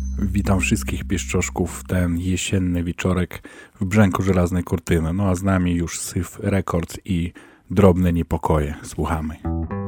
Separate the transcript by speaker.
Speaker 1: Witam wszystkich pieszczoszków w ten jesienny wieczorek w brzęku żelaznej kurtyny. No a z nami już Syf Records i Drobne Niepokoje. Słuchamy.